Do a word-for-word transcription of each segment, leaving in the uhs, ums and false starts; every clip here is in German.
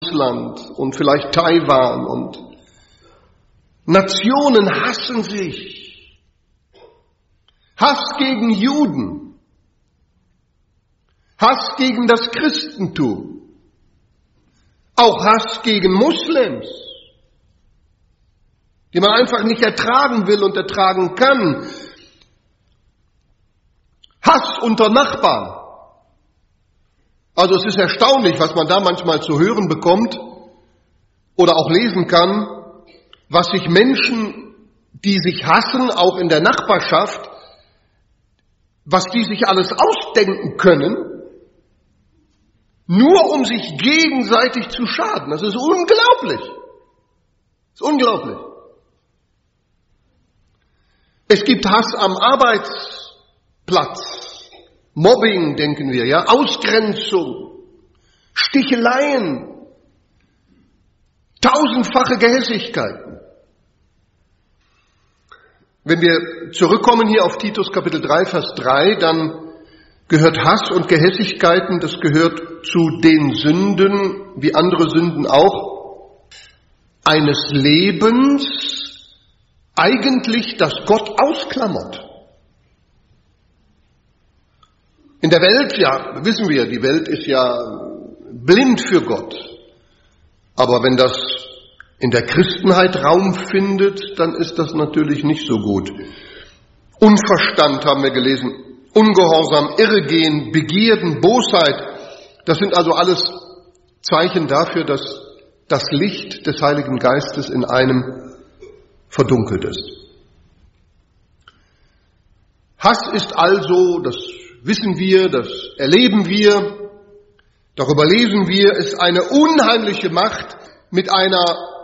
Russland und vielleicht Taiwan und Nationen hassen sich. Hass gegen Juden. Hass gegen das Christentum. Auch Hass gegen Moslems, die man einfach nicht ertragen will und ertragen kann. Hass unter Nachbarn. Also es ist erstaunlich, was man da manchmal zu hören bekommt oder auch lesen kann, was sich Menschen, die sich hassen, auch in der Nachbarschaft, was die sich alles ausdenken können, nur um sich gegenseitig zu schaden. Das ist unglaublich. Das ist unglaublich. Es gibt Hass am Arbeitsplatz. Mobbing, denken wir, ja, Ausgrenzung, Sticheleien, tausendfache Gehässigkeiten. Wenn wir zurückkommen hier auf Titus Kapitel drei, Vers drei, dann gehört Hass und Gehässigkeiten, das gehört zu den Sünden, wie andere Sünden auch, eines Lebens eigentlich, das Gott ausklammert. In der Welt, ja, wissen wir, die Welt ist ja blind für Gott. Aber wenn das in der Christenheit Raum findet, dann ist das natürlich nicht so gut. Unverstand haben wir gelesen, Ungehorsam, Irregehen, Begierden, Bosheit, das sind also alles Zeichen dafür, dass das Licht des Heiligen Geistes in einem verdunkelt ist. Hass ist also, das wissen wir, das erleben wir, darüber lesen wir, ist eine unheimliche Macht mit einer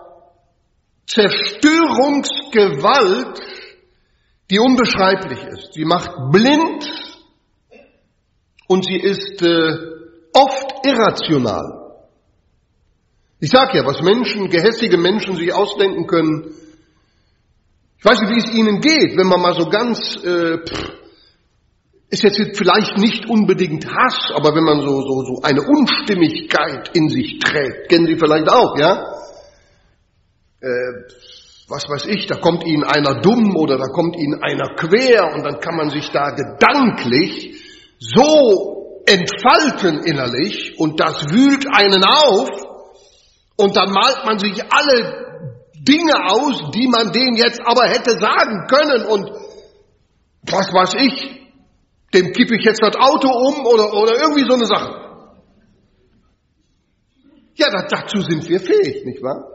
Zerstörungsgewalt, die unbeschreiblich ist. Sie macht blind und sie ist äh, oft irrational. Ich sage ja, was Menschen, gehässige Menschen sich ausdenken können. Ich weiß nicht, wie es ihnen geht, wenn man mal so ganz, äh, pff, ist jetzt vielleicht nicht unbedingt Hass, aber wenn man so, so, so eine Unstimmigkeit in sich trägt, kennen Sie vielleicht auch, ja? Äh, was weiß ich, da kommt Ihnen einer dumm oder da kommt Ihnen einer quer und dann kann man sich da gedanklich so entfalten innerlich und das wühlt einen auf und dann malt man sich alle Dinge aus, die man denen jetzt aber hätte sagen können und was weiß ich, dem kippe ich jetzt das Auto um oder, oder irgendwie so eine Sache. Ja, das, dazu sind wir fähig, nicht wahr?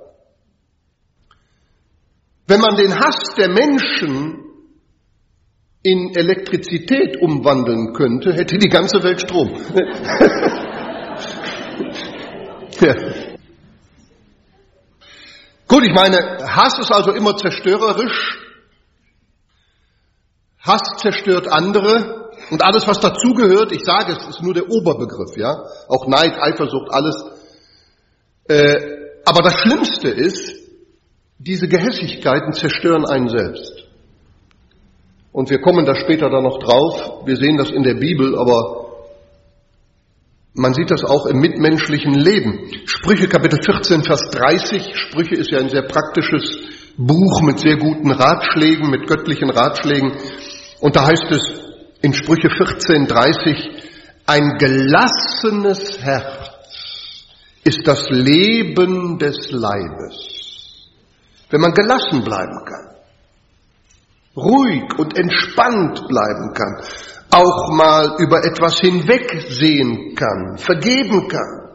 Wenn man den Hass der Menschen in Elektrizität umwandeln könnte, hätte die ganze Welt Strom. Ja. Gut, ich meine, Hass ist also immer zerstörerisch. Hass zerstört andere. Und alles, was dazugehört, ich sage, es ist nur der Oberbegriff, ja, auch Neid, Eifersucht, alles. Äh, aber das Schlimmste ist, diese Gehässigkeiten zerstören einen selbst. Und wir kommen da später dann noch drauf, wir sehen das in der Bibel, aber man sieht das auch im mitmenschlichen Leben. Sprüche Kapitel vierzehn, Vers dreißig, Sprüche ist ja ein sehr praktisches Buch mit sehr guten Ratschlägen, mit göttlichen Ratschlägen. Und da heißt es, in Sprüche vierzehn, dreißig, ein gelassenes Herz ist das Leben des Leibes. Wenn man gelassen bleiben kann, ruhig und entspannt bleiben kann, auch mal über etwas hinwegsehen kann, vergeben kann.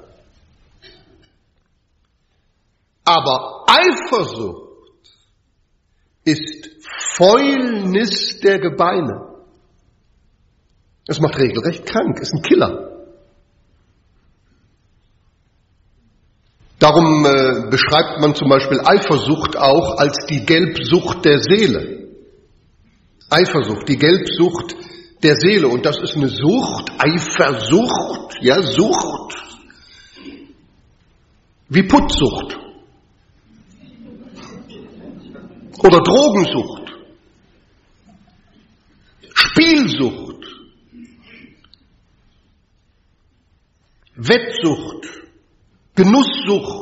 Aber Eifersucht ist Fäulnis der Gebeine. Das macht regelrecht krank, ist ein Killer. Darum äh, beschreibt man zum Beispiel Eifersucht auch als die Gelbsucht der Seele. Eifersucht, die Gelbsucht der Seele. Und das ist eine Sucht, Eifersucht, ja, Sucht. Wie Putzsucht. Oder Drogensucht. Spielsucht. Wettsucht, Genusssucht,